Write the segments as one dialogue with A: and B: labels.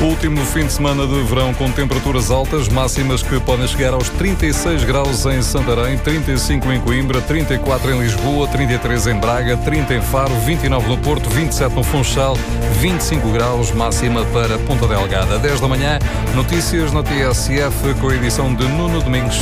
A: O último fim de semana de verão com temperaturas altas, máximas que podem chegar aos 36 graus em Santarém, 35 em Coimbra, 34 em Lisboa, 33 em Braga, 30 em Faro, 29 no Porto, 27 no Funchal, 25 graus, máxima para Ponta Delgada. 10 da manhã, notícias na TSF com a edição de Nuno Domingos.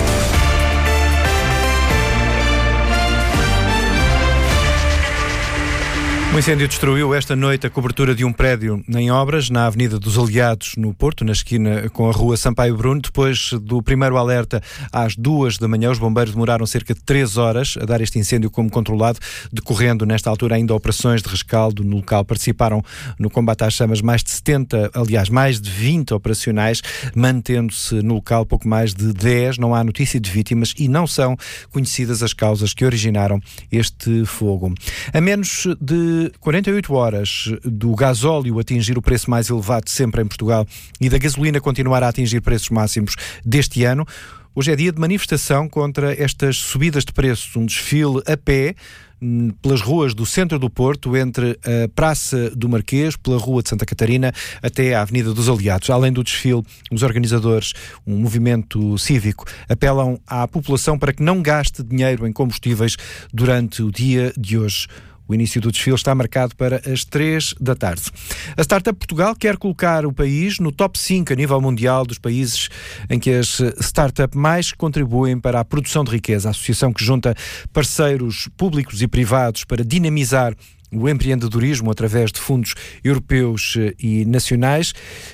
B: Um incêndio destruiu esta noite a cobertura de um prédio em obras na Avenida dos Aliados, no Porto, na esquina com a rua Sampaio Bruno. Depois do primeiro alerta, às 2 da manhã, os bombeiros demoraram cerca de 3 horas a dar este incêndio como controlado, decorrendo nesta altura ainda operações de rescaldo no local. Participaram no combate às chamas mais de 70, aliás, mais de 20 operacionais, mantendo-se no local pouco mais de 10. Não há notícia de vítimas e não são conhecidas as causas que originaram este fogo. A menos de 48 horas do gasóleo atingir o preço mais elevado sempre em Portugal e da gasolina continuar a atingir preços máximos deste ano, hoje é dia de manifestação contra estas subidas de preços. Um desfile a pé pelas ruas do centro do Porto, entre a Praça do Marquês, pela Rua de Santa Catarina, até à Avenida dos Aliados. Além do desfile, os organizadores, um movimento cívico, apelam à população para que não gaste dinheiro em combustíveis durante o dia de hoje. O início do desfile está marcado para as 3 da tarde. A Startup Portugal quer colocar o país no top 5 a nível mundial dos países em que as startups mais contribuem para a produção de riqueza. A associação que junta parceiros públicos e privados para dinamizar o empreendedorismo através de fundos europeus e nacionais.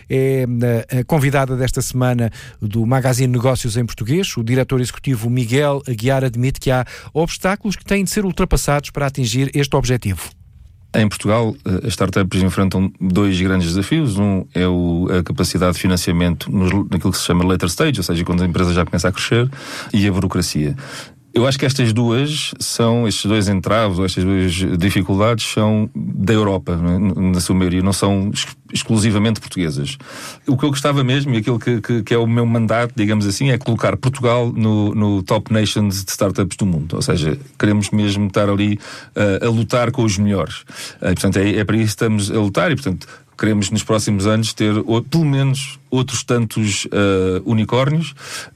B: É a convidada desta semana do Magazine Negócios em Português. O diretor executivo Miguel Aguiar admite que há obstáculos que têm de ser ultrapassados para atingir este objetivo.
C: Em Portugal, as startups enfrentam 2 grandes desafios. Um é a capacidade de financiamento naquilo que se chama later stage, ou seja, quando a empresa já começa a crescer, e a burocracia. Eu acho que estes 2 entraves, ou estas 2 dificuldades são da Europa, na sua maioria, não são exclusivamente portuguesas. O que eu gostava mesmo, e aquilo que é o meu mandato, digamos assim, é colocar Portugal no top nations de startups do mundo. Ou seja, queremos mesmo estar ali a lutar com os melhores. Portanto, é para isso que estamos a lutar e, portanto, queremos nos próximos anos ter pelo menos outros tantos unicórnios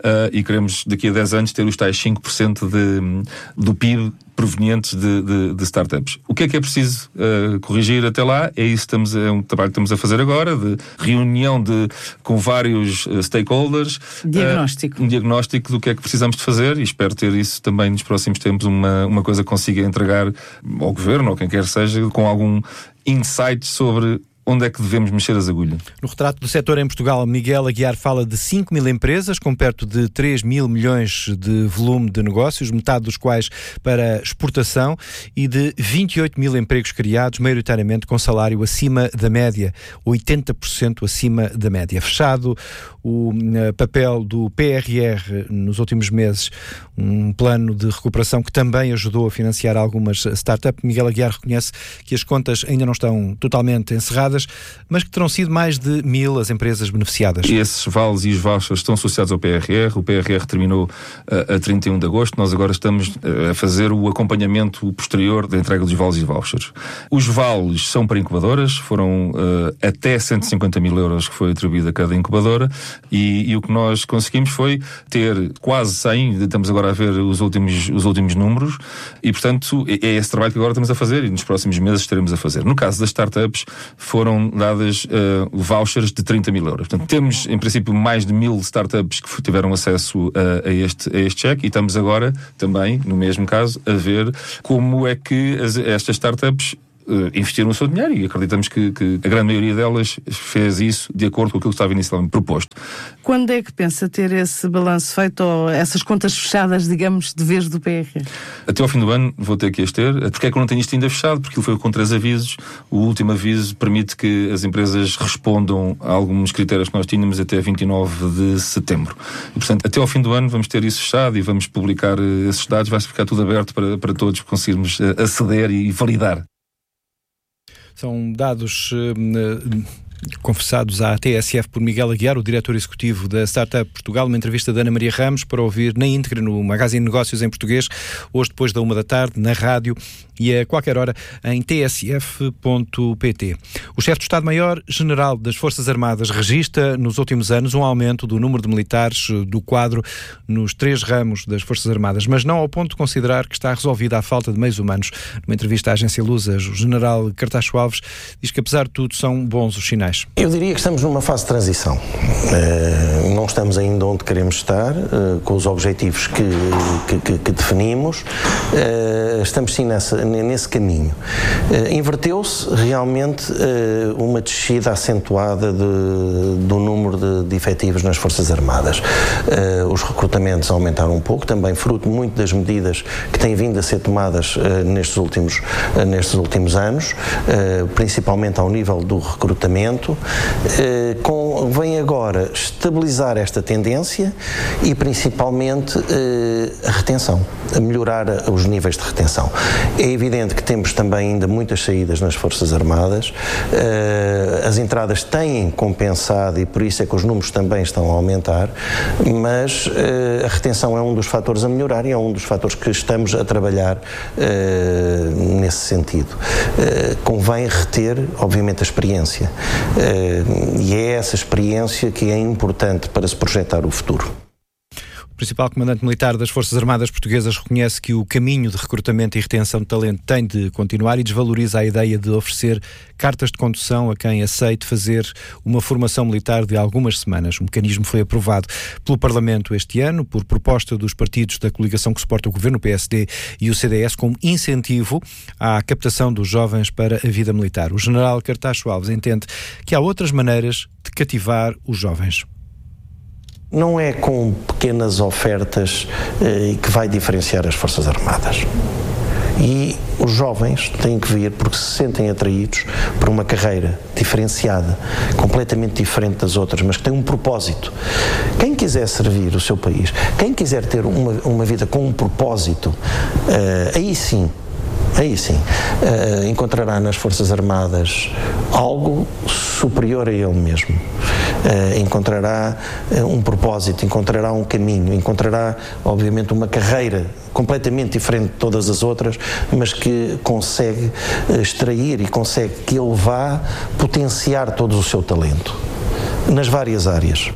C: e queremos daqui a 10 anos ter os tais 5% do PIB provenientes de startups. O que é preciso corrigir até lá? É um trabalho que estamos a fazer agora, de reunião com vários stakeholders.
D: Diagnóstico.
C: Um diagnóstico do que é que precisamos de fazer, e espero ter isso também nos próximos tempos, uma coisa que consiga entregar ao Governo, ou quem quer seja, com algum insight sobre onde é que devemos mexer as agulhas.
B: No retrato do setor em Portugal, Miguel Aguiar fala de 5 mil empresas, com perto de 3 mil milhões de volume de negócios, metade dos quais para exportação, e de 28 mil empregos criados, maioritariamente com salário acima da média, 80% acima da média. Fechado o papel do PRR nos últimos meses, um plano de recuperação que também ajudou a financiar algumas startups, Miguel Aguiar reconhece que as contas ainda não estão totalmente encerradas, mas que terão sido mais de 1000 as empresas beneficiadas.
C: E esses vales e os vouchers estão associados ao PRR. O PRR terminou a 31 de agosto. Nós agora estamos a fazer o acompanhamento posterior da entrega dos vales e vouchers. Os vales são para incubadoras, foram até 150 mil euros que foi atribuído a cada incubadora, e o que nós conseguimos foi ter quase 100, estamos agora a ver os últimos números, e portanto é esse trabalho que agora estamos a fazer e nos próximos meses estaremos a fazer. No caso das startups, foram dadas vouchers de 30 mil euros. Portanto, temos, em princípio, mais de 1000 startups que tiveram acesso a este cheque, e estamos agora, também, no mesmo caso, a ver como é que estas startups investiram o seu dinheiro, e acreditamos que a grande maioria delas fez isso de acordo com aquilo que estava inicialmente proposto.
D: Quando é que pensa ter esse balanço feito, ou essas contas fechadas, digamos, de vez do PR?
C: Até ao fim do ano vou ter que as ter. Porque é que eu não tenho isto ainda fechado? Porque ele foi com 3 avisos. O último aviso permite que as empresas respondam a alguns critérios que nós tínhamos até 29 de setembro. E, portanto, até ao fim do ano vamos ter isso fechado e vamos publicar esses dados. Vai ficar tudo aberto para todos conseguirmos aceder e validar.
B: São dados confessados à TSF por Miguel Aguiar, o diretor executivo da Startup Portugal, uma entrevista de Ana Maria Ramos para ouvir na íntegra no Magazine Negócios em Português, hoje depois da 1 da tarde, na rádio e a qualquer hora em tsf.pt. O chefe do Estado-Maior-General das Forças Armadas registra nos últimos anos um aumento do número de militares do quadro nos 3 ramos das Forças Armadas, mas não ao ponto de considerar que está resolvida a falta de meios humanos. Numa entrevista à agência Lusa, o general Cartacho Alves diz que, apesar de tudo, são bons os sinais.
E: Eu diria que estamos numa fase de transição. Não estamos ainda onde queremos estar, com os objetivos que definimos. Estamos sim nesse caminho. Inverteu-se realmente uma descida acentuada do número de efetivos nas Forças Armadas. Os recrutamentos aumentaram um pouco, também fruto muito das medidas que têm vindo a ser tomadas nestes últimos anos, principalmente ao nível do recrutamento. Convém agora estabilizar esta tendência e principalmente a retenção, a melhorar os níveis de retenção. É evidente que temos também ainda muitas saídas nas Forças Armadas, as entradas têm compensado e por isso é que os números também estão a aumentar, mas a retenção é um dos fatores a melhorar e é um dos fatores que estamos a trabalhar nesse sentido. Convém reter, obviamente, a experiência e é essa experiência que é importante para se projetar o futuro.
B: O principal comandante militar das Forças Armadas Portuguesas reconhece que o caminho de recrutamento e retenção de talento tem de continuar e desvaloriza a ideia de oferecer cartas de condução a quem aceite fazer uma formação militar de algumas semanas. O mecanismo foi aprovado pelo Parlamento este ano, por proposta dos partidos da coligação que suporta o governo, o PSD e o CDS, como incentivo à captação dos jovens para a vida militar. O general Cartacho Alves entende que há outras maneiras de cativar os jovens.
E: Não é com pequenas ofertas que vai diferenciar as Forças Armadas. E os jovens têm que vir porque se sentem atraídos por uma carreira diferenciada, completamente diferente das outras, mas que tem um propósito. Quem quiser servir o seu país, quem quiser ter uma vida com um propósito, aí sim, encontrará nas Forças Armadas algo superior a ele mesmo. Encontrará um propósito, encontrará um caminho, encontrará, obviamente, uma carreira completamente diferente de todas as outras, mas que consegue extrair e consegue que ele vá potenciar todo o seu talento, nas várias áreas.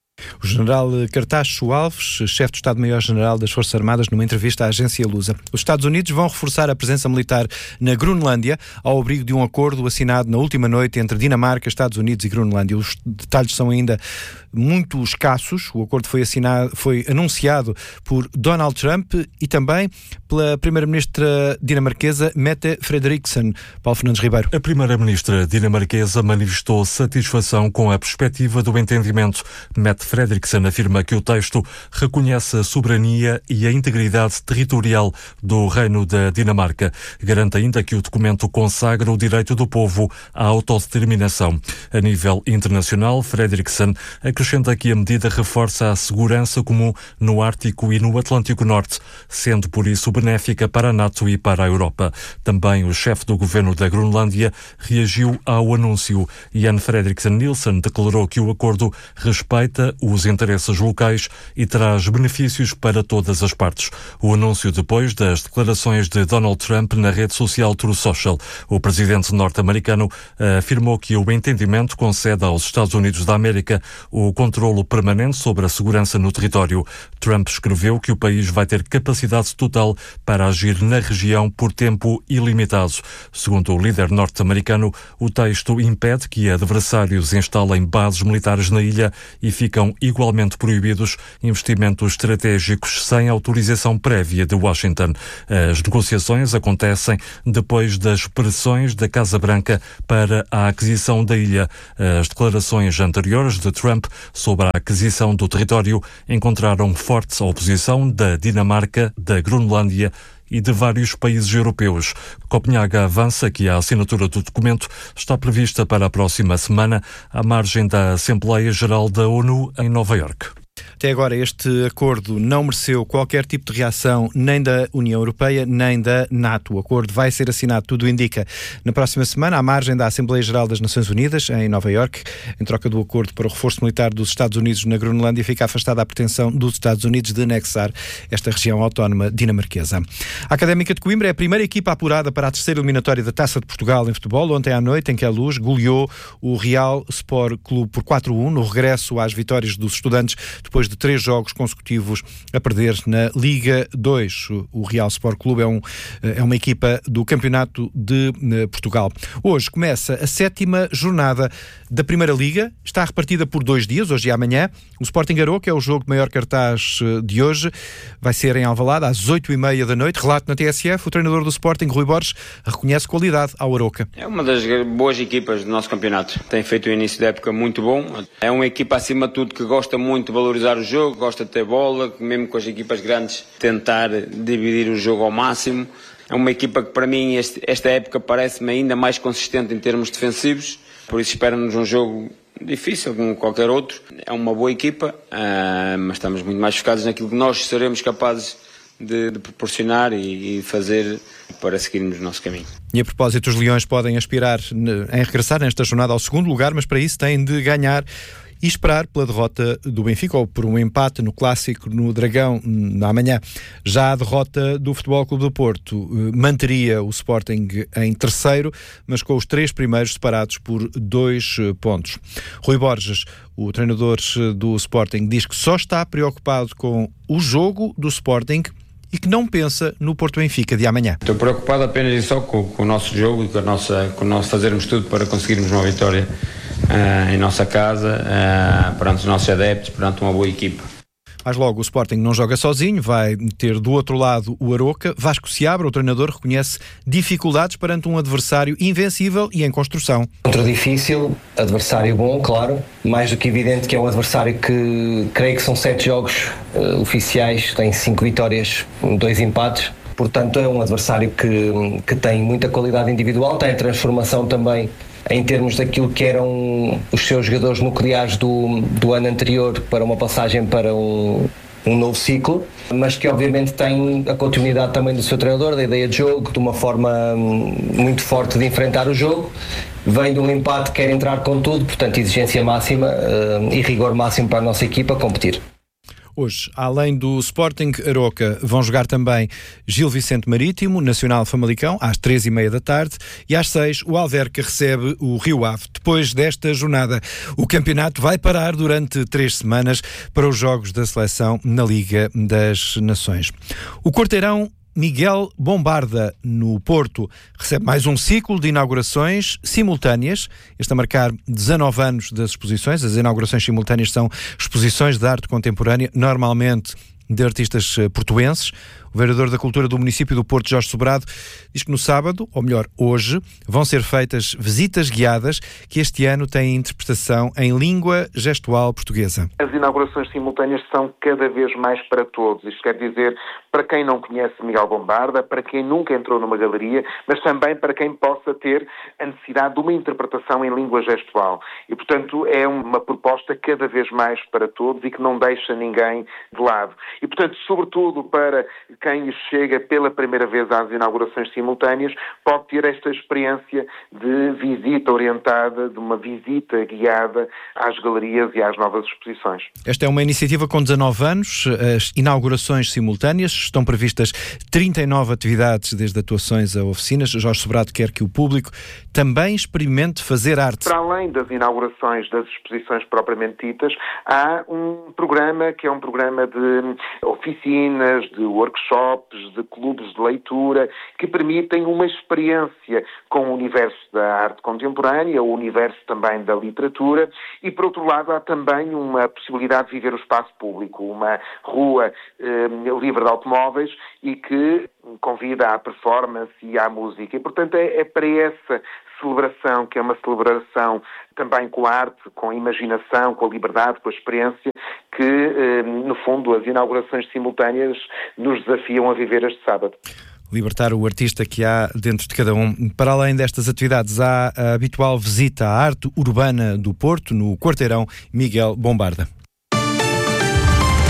B: O general Cartacho Alves, chefe do Estado-Maior-General das Forças Armadas, numa entrevista à agência Lusa. Os Estados Unidos vão reforçar a presença militar na Groenlândia ao abrigo de um acordo assinado na última noite entre Dinamarca, Estados Unidos e Groenlândia. Os detalhes são ainda muito escassos. O acordo foi anunciado por Donald Trump e também pela primeira-ministra dinamarquesa Mette Frederiksen. Paulo Fernandes Ribeiro.
F: A primeira-ministra dinamarquesa manifestou satisfação com a perspectiva do entendimento. Mette Frederiksen afirma que o texto reconhece a soberania e a integridade territorial do Reino da Dinamarca. Garante ainda que o documento consagra o direito do povo à autodeterminação. A nível internacional, Frederiksen acrescenta que a medida reforça a segurança comum no Ártico e no Atlântico Norte, sendo por isso benéfica para a NATO e para a Europa. Também o chefe do governo da Groenlândia reagiu ao anúncio. Jan Fredriksen Nielsen declarou que o acordo respeita os interesses locais e traz benefícios para todas as partes. O anúncio depois das declarações de Donald Trump na rede social Truth Social. O presidente norte-americano afirmou que o entendimento concede aos Estados Unidos da América o controlo permanente sobre a segurança no território. Trump escreveu que o país vai ter capacidade total para agir na região por tempo ilimitado. Segundo o líder norte-americano, o texto impede que adversários instalem bases militares na ilha e ficam igualmente proibidos investimentos estratégicos sem autorização prévia de Washington. As negociações acontecem depois das pressões da Casa Branca para a aquisição da ilha. As declarações anteriores de Trump sobre a aquisição do território encontraram forte oposição da Dinamarca, da Groenlândia e de vários países europeus. Copenhague avança que a assinatura do documento está prevista para a próxima semana, à margem da Assembleia Geral da ONU em Nova Iorque.
B: Até agora este acordo não mereceu qualquer tipo de reação nem da União Europeia nem da NATO. O acordo vai ser assinado, tudo indica, na próxima semana, à margem da Assembleia Geral das Nações Unidas, em Nova Iorque. Em troca do acordo para o reforço militar dos Estados Unidos na Groenlândia, fica afastada a pretensão dos Estados Unidos de anexar esta região autónoma dinamarquesa. A Académica de Coimbra é a primeira equipa apurada para a terceira eliminatória da Taça de Portugal em futebol. Ontem à noite, em Queluz, goleou o Real Sport Clube por 4-1, no regresso às vitórias dos estudantes, depois de 3 jogos consecutivos a perder na Liga 2. O Real Sport Clube é uma equipa do Campeonato de Portugal. Hoje começa a 7ª jornada da Primeira Liga. Está repartida por 2 dias, hoje e amanhã. O Sporting Aroca é o jogo de maior cartaz de hoje. Vai ser em Alvalade, às 8h30 da noite. Relato na TSF, o treinador do Sporting, Rui Borges, reconhece qualidade ao Aroca.
G: É uma das boas equipas do nosso campeonato. Tem feito o início da época muito bom. É uma equipa, acima de tudo, que gosta muito de valorizar o jogo, gosta de ter bola, mesmo com as equipas grandes, tentar dividir o jogo ao máximo. É uma equipa que, para mim, esta época parece-me ainda mais consistente em termos defensivos. Por isso espera-nos um jogo difícil, como qualquer outro. É uma boa equipa, mas estamos muito mais focados naquilo que nós seremos capazes de proporcionar e fazer para seguirmos o nosso caminho.
B: E a propósito, os Leões podem aspirar em regressar nesta jornada ao segundo lugar, mas para isso têm de ganhar e esperar pela derrota do Benfica ou por um empate no Clássico no Dragão amanhã. Já a derrota do Futebol Clube do Porto manteria o Sporting em terceiro, mas com os 3 primeiros separados por 2 pontos. Rui Borges, o treinador do Sporting, diz que só está preocupado com o jogo do Sporting e que não pensa no Porto Benfica de amanhã.
G: Estou preocupado apenas e só com o nosso jogo e com nós fazermos tudo para conseguirmos uma vitória em nossa casa, perante os nossos adeptos, perante uma boa equipa.
B: Mas logo o Sporting não joga sozinho, vai ter do outro lado o Aroca. Vasco Seabra, o treinador, reconhece dificuldades perante um adversário invencível e em construção.
H: Contra difícil, adversário bom, claro, mais do que evidente que é um adversário que creio que são 7 jogos oficiais, tem 5 vitórias, 2 empates. Portanto, é um adversário que tem muita qualidade individual, tem transformação também em termos daquilo que eram os seus jogadores nucleares do ano anterior para uma passagem para um novo ciclo, mas que obviamente tem a continuidade também do seu treinador, da ideia de jogo, de uma forma muito forte de enfrentar o jogo. Vem de um empate, quer entrar com tudo, portanto exigência máxima e rigor máximo para a nossa equipa competir.
B: Hoje, além do Sporting Aroca, vão jogar também Gil Vicente Marítimo, Nacional Famalicão, às 3h30 da tarde, e às 6h o Alverca recebe o Rio Ave. Depois desta jornada, o campeonato vai parar durante 3 semanas para os jogos da seleção na Liga das Nações. O Quarteirão Miguel Bombarda, no Porto, recebe mais um ciclo de inaugurações simultâneas. Este a marcar 19 anos das exposições. As inaugurações simultâneas são exposições de arte contemporânea, normalmente de artistas portuenses. O vereador da Cultura do município do Porto, Jorge Sobrado, diz que no sábado, ou melhor, hoje, vão ser feitas visitas guiadas que este ano têm interpretação em língua gestual portuguesa.
I: As inaugurações simultâneas são cada vez mais para todos. Isto quer dizer, para quem não conhece Miguel Bombarda, para quem nunca entrou numa galeria, mas também para quem possa ter a necessidade de uma interpretação em língua gestual. E, portanto, é uma proposta cada vez mais para todos e que não deixa ninguém de lado. E, portanto, sobretudo para quem chega pela primeira vez às inaugurações simultâneas, pode ter esta experiência de visita orientada, de uma visita guiada às galerias e às novas exposições.
B: Esta é uma iniciativa com 19 anos, as inaugurações simultâneas, estão previstas 39 atividades, desde atuações a oficinas. Jorge Sobrado quer que o público também experimente fazer arte.
I: Para além das inaugurações das exposições propriamente ditas, há um programa que é um programa de oficinas, de workshops, de clubes de leitura, que permitem uma experiência com o universo da arte contemporânea, o universo também da literatura, e por outro lado há também uma possibilidade de viver o espaço público, uma rua livre de automóveis e que convida à performance e à música. E portanto é para essa celebração, que é uma celebração também com a arte, com a imaginação, com a liberdade, com a experiência, que, no fundo, as inaugurações simultâneas nos desafiam a viver este sábado.
B: Libertar o artista que há dentro de cada um. Para além destas atividades, há a habitual visita à arte urbana do Porto, no Quarteirão Miguel Bombarda.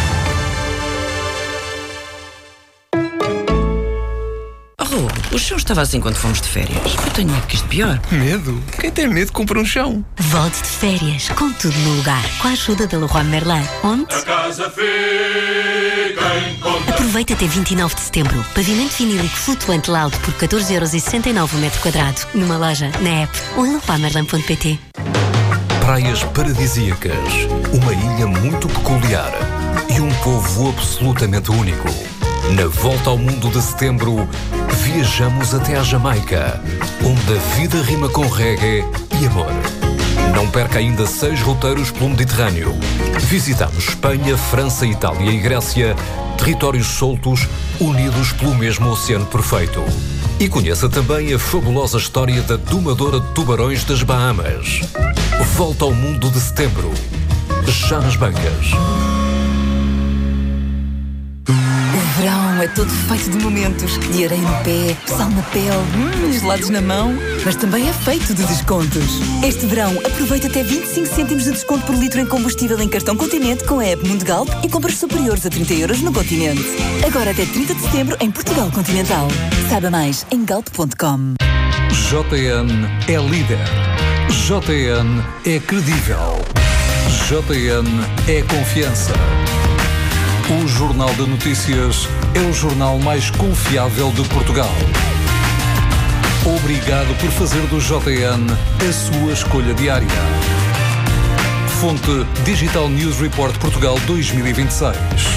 J: O chão estava assim quando fomos de férias. Eu tenho medo que isto pior.
K: Medo? Quem tem medo compra um chão.
L: Volte de férias, com tudo no lugar, com a ajuda da Leroy Merlin. Onde?
M: A casa fica em conta.
L: Aproveita até 29 de setembro. Pavimento vinílico flutuante Laude por 14,69€ o metro quadrado. Numa loja, na app ou em leroymerlin.pt.
N: Praias paradisíacas, uma ilha muito peculiar e um povo absolutamente único. Na volta ao mundo de setembro, viajamos até à Jamaica, onde a vida rima com reggae e amor. Não perca ainda 6 roteiros pelo Mediterrâneo. Visitamos Espanha, França, Itália e Grécia, territórios soltos, unidos pelo mesmo oceano perfeito. E conheça também a fabulosa história da domadora de tubarões das Bahamas. Volta ao mundo de setembro, já nas bancas.
O: O verão é todo feito de momentos, de areia no pé, sal na pele, gelados na mão, mas também é feito de descontos. Este verão, aproveita até 25 cêntimos de desconto por litro em combustível em cartão Continente com a app Mundigalp e compras superiores a 30€ no Continente. Agora até 30 de setembro em Portugal Continental. Saiba mais em galp.com.
A: JN é líder. JN é credível. JN é confiança. O Jornal de Notícias é o jornal mais confiável de Portugal. Obrigado por fazer do JN a sua escolha diária. Fonte Digital News Report Portugal 2026.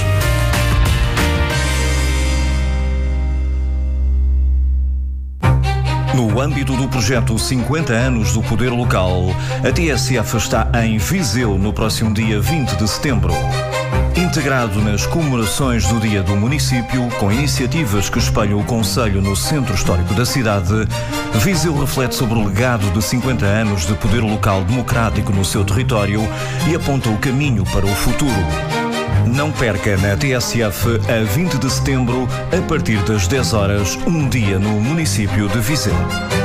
P: No âmbito do projeto 50 anos do Poder Local, a TSF está em Viseu no próximo dia 20 de setembro. Integrado nas comemorações do Dia do Município, com iniciativas que espelham o concelho no centro histórico da cidade, Viseu reflete sobre o legado de 50 anos de poder local democrático no seu território e aponta o caminho para o futuro. Não perca na TSF a 20 de setembro, a partir das 10 horas, um dia no município de Viseu.